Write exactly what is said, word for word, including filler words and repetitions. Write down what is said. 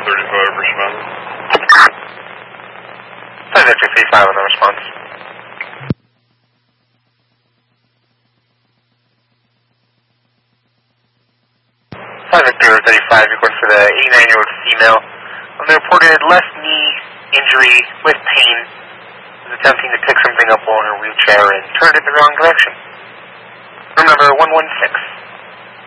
thirty-five, respond. five Victor three five on the response. five Victor thirty-five, you're going for the eighty-nine-year-old female on the reported left knee injury with pain. Was attempting to pick something up on her wheelchair and turned it the wrong direction. Room number one one six.